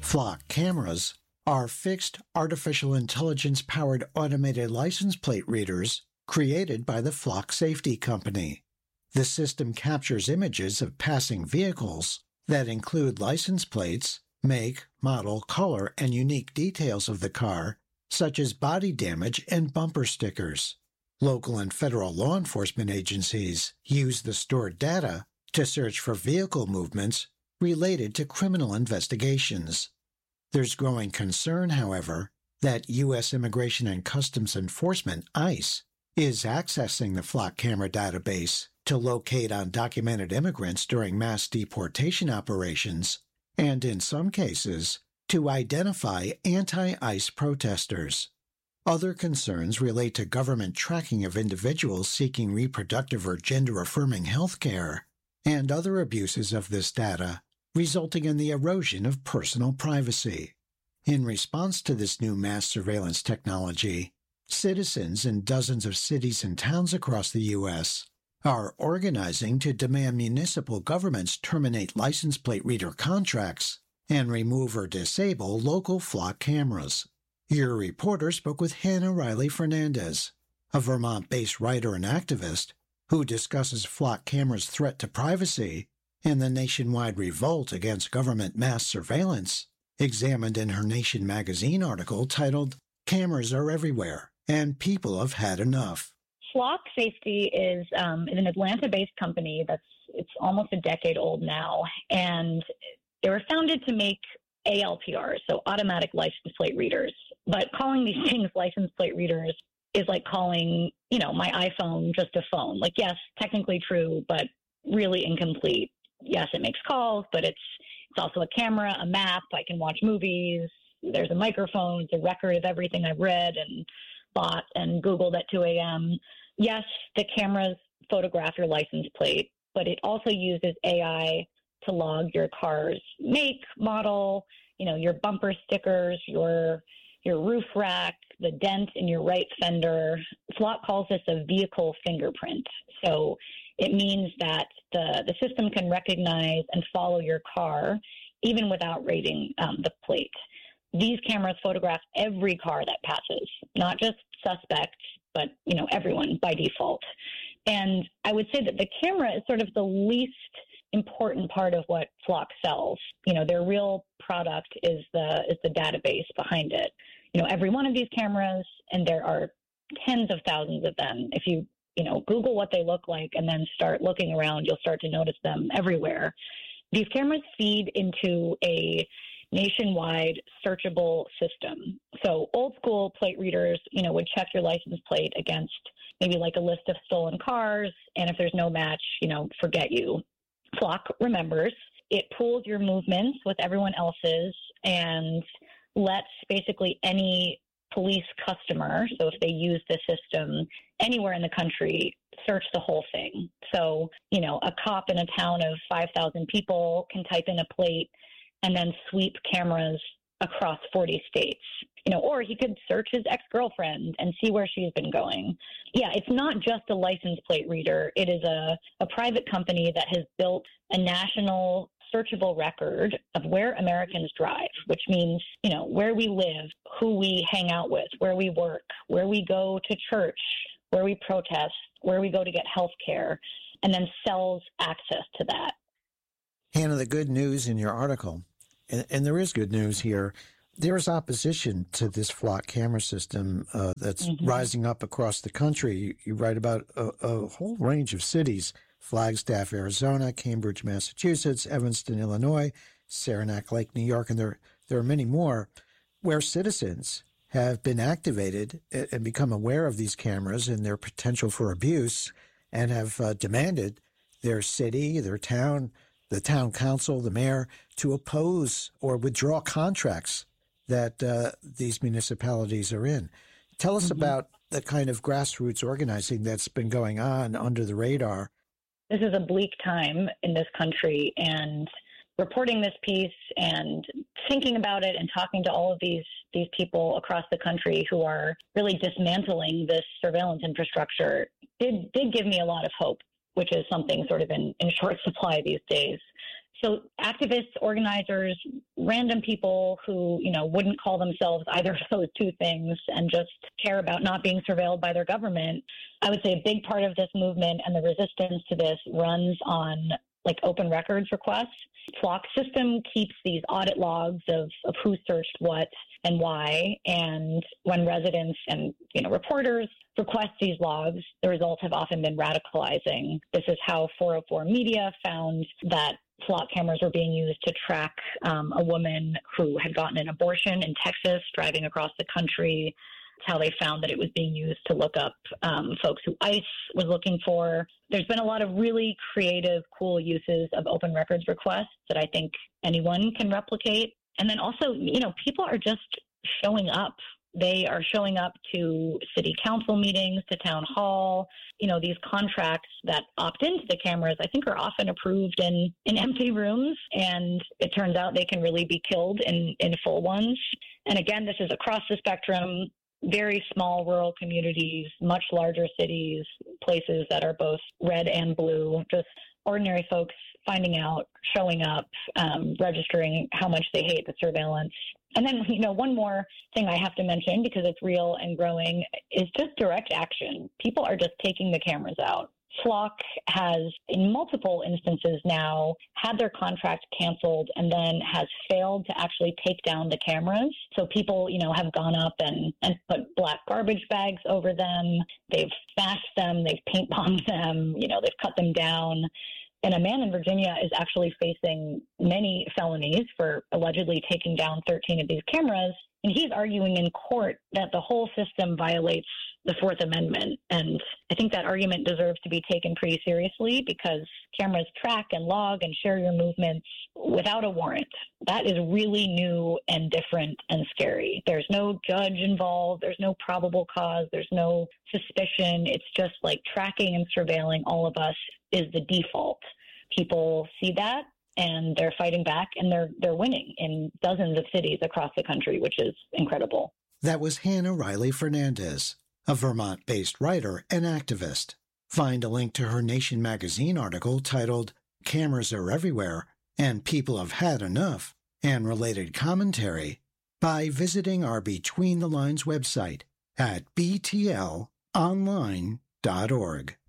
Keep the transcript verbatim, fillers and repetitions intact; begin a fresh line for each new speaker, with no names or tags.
Flock cameras are fixed artificial intelligence-powered automated license plate readers created by the Flock Safety Company. The system captures images of passing vehicles that include license plates, make, model, color, and unique details of the car, such as body damage and bumper stickers. Local and federal law enforcement agencies use the stored data to search for vehicle movements related to criminal investigations. There's growing concern, however, that U S Immigration and Customs Enforcement, ICE, is accessing the Flock camera database to locate undocumented immigrants during mass deportation operations, and in some cases, to identify anti-ICE protesters. Other concerns relate to government tracking of individuals seeking reproductive or gender-affirming health care, and other abuses of this data, resulting in the erosion of personal privacy. In response to this new mass surveillance technology, citizens in dozens of cities and towns across the U S are organizing to demand municipal governments terminate license plate reader contracts and remove or disable local Flock cameras. Your reporter spoke with Hannah Riley Fernandez, a Vermont-based writer and activist who discusses Flock cameras' threat to privacy and the nationwide revolt against government mass surveillance, examined in her Nation magazine article titled, "Cameras Are Everywhere, and People Have Had Enough."
Flock Safety is, um, is an Atlanta-based company that's it's almost a decade old now, and they were founded to make A L P Rs, so automatic license plate readers. But calling these things license plate readers is like calling, you know, my iPhone just a phone. Like, yes, technically true, but really incomplete. Yes, it makes calls, but it's it's also a camera, a map. I can watch movies. There's a microphone. It's a record of everything I've read and bought and Googled at two a.m. Yes, the cameras photograph your license plate, but it also uses A I to log your car's make, model, you know, your bumper stickers, your your roof rack, the dent in your right fender. Flock calls this a vehicle fingerprint. So it means that the, the system can recognize and follow your car even without rating um, the plate. These cameras photograph every car that passes, not just suspects, but, you know, everyone by default. And I would say that the camera is sort of the least important part of what Flock sells. You know, their real product is the is the database behind it. You know, every one of these cameras, and there are tens of thousands of them. If you, you know, Google what they look like and then start looking around, you'll start to notice them everywhere. These cameras feed into a nationwide searchable system. So old school plate readers, you know, would check your license plate against maybe like a list of stolen cars. And if there's no match, you know, forget you. Flock remembers. It pools your movements with everyone else's and lets basically any police customer, so if they use the system anywhere in the country, search the whole thing. So, you know, a cop in a town of five thousand people can type in a plate and then sweep cameras across forty states. You know, or he could search his ex-girlfriend and see where she's been going. Yeah, it's not just a license plate reader. It is a, a private company that has built a national searchable record of where Americans drive, which means, you know, where we live, who we hang out with, where we work, where we go to church, where we protest, where we go to get health care, and then sells access to that.
Hannah, the good news in your article, and, and there is good news here, there is opposition to this Flock camera system uh, that's mm-hmm. rising up across the country. You, you write about a, a whole range of cities: Flagstaff, Arizona; Cambridge, Massachusetts; Evanston, Illinois; Saranac Lake, New York, and there there are many more, where citizens have been activated and become aware of these cameras and their potential for abuse, and have uh, demanded their city, their town, the town council, the mayor, to oppose or withdraw contracts that uh, these municipalities are in. Tell us mm-hmm. about the kind of grassroots organizing that's been going on under the radar.
This is a bleak time in this country, and reporting this piece and thinking about it and talking to all of these these people across the country who are really dismantling this surveillance infrastructure did did give me a lot of hope, which is something sort of in, in short supply these days. So activists, organizers, random people who, you know, wouldn't call themselves either of those two things and just care about not being surveilled by their government. I would say a big part of this movement and the resistance to this runs on like open records requests. Flock system keeps these audit logs of, of who searched what and why. And when residents and, you know, reporters request these logs, the results have often been radicalizing. This is how four oh four Media found that flock cameras were being used to track um, a woman who had gotten an abortion in Texas, driving across the country. It's how they found that it was being used to look up um, folks who ICE was looking for. There's been a lot of really creative, cool uses of open records requests that I think anyone can replicate. And then also, you know, people are just showing up. They are showing up to city council meetings, to town hall. You know, these contracts that opt into the cameras, I think, are often approved in, in empty rooms. And it turns out they can really be killed in, in full ones. And again, this is across the spectrum. Very small rural communities, much larger cities, places that are both red and blue, just ordinary folks finding out, showing up, um, registering how much they hate the surveillance. And then, you know, one more thing I have to mention, because it's real and growing, is just direct action. People are just taking the cameras out. Flock has, in multiple instances now, had their contract canceled and then has failed to actually take down the cameras. So people, you know, have gone up and, and put black garbage bags over them. They've smashed them. They've paint bombed them. You know, they've cut them down. And a man in Virginia is actually facing many felonies for allegedly taking down thirteen of these cameras. And he's arguing in court that the whole system violates the Fourth Amendment. And I think that argument deserves to be taken pretty seriously, because cameras track and log and share your movements without a warrant. That is really new and different and scary. There's no judge involved. There's no probable cause. There's no suspicion. It's just like tracking and surveilling all of us is the default. People see that, and they're fighting back, and they're they're winning in dozens of cities across the country, which is incredible.
That was Hannah Riley Fernandez, a Vermont-based writer and activist. Find a link to her Nation magazine article titled "Cameras Are Everywhere and People Have Had Enough" and related commentary by visiting our Between the Lines website at b t l online dot org.